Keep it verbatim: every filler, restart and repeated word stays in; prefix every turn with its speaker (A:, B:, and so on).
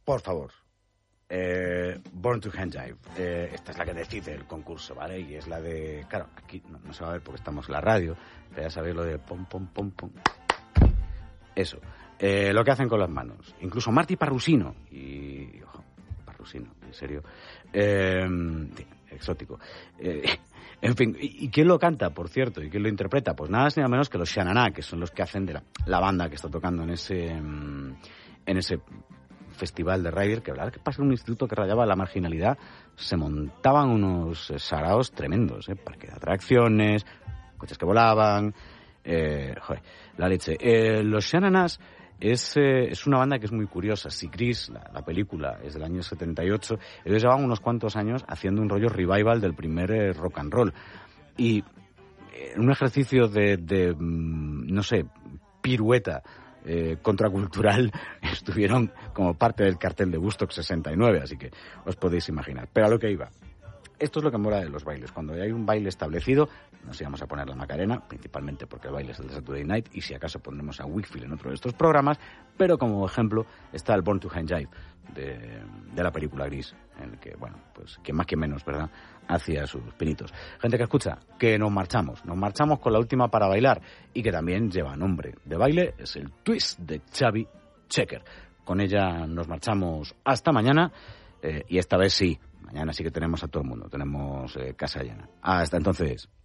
A: por favor, eh, Born to Handjive. Eh, esta es la que decide el concurso, ¿vale? Y es la de... Claro, aquí no, no se va a ver porque estamos en la radio, pero ya sabéis lo de pom, pom, pom, pom. Eso. Eh, lo que hacen con las manos. Incluso Marty Parrusino. Y... Ojo, Parrusino, en serio. Eh, exótico. Eh, en fin, ¿y, ¿y quién lo canta, por cierto? ¿Y quién lo interpreta? Pues nada, nada menos que los Sha-Na-Na, que son los que hacen de la, la banda que está tocando en ese... en ese festival de Ryder, que la verdad que pasa en un instituto que rayaba la marginalidad, se montaban unos saraos tremendos, ¿eh? Parque de atracciones, coches que volaban, eh, joder, la leche. Eh, los Sha-Na-Nas es, eh, es una banda que es muy curiosa. Si Gris, la, la película, es del año setenta y ocho, ellos llevaban unos cuantos años haciendo un rollo revival del primer eh, rock and roll. Y en un ejercicio de, de no sé, pirueta, Eh, contracultural, estuvieron como parte del cartel de Woodstock sesenta y nueve, así que os podéis imaginar. Pero a lo que iba, esto es lo que mola de los bailes. Cuando hay un baile establecido, nos íbamos a poner la Macarena, principalmente porque el baile es el de Saturday Night, y si acaso pondremos a Wakefield en otro de estos programas, pero como ejemplo está el Born to Handjive de, de la película Gris, en el que, bueno, pues que más que menos, ¿verdad?, hacía sus pinitos. Gente que escucha, que nos marchamos. Nos marchamos con la última para bailar y que también lleva nombre de baile, es el Twist de Chubby Checker. Con ella nos marchamos hasta mañana, eh, y esta vez sí, mañana sí que tenemos a todo el mundo, tenemos eh, casa llena. Hasta entonces.